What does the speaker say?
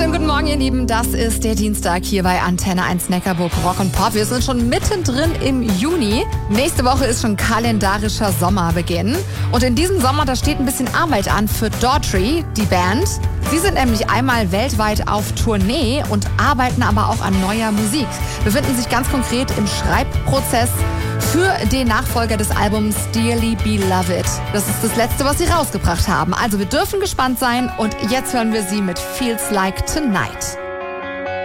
Schönen guten Morgen, ihr Lieben. Das ist der Dienstag hier bei Antenne 1 Neckarburg Rock und Pop. Wir sind schon mittendrin im Juni. Nächste Woche ist schon kalendarischer Sommerbeginn. Und in diesem Sommer, da steht ein bisschen Arbeit an für Daughtry, die Band. Sie sind nämlich einmal weltweit auf Tournee und arbeiten aber auch an neuer Musik. Befinden sich ganz konkret im Schreibprozess für den Nachfolger des Albums Dearly Beloved. Das ist das letzte, was sie rausgebracht haben. Also wir dürfen gespannt sein und jetzt hören wir sie mit Feels Like Tonight.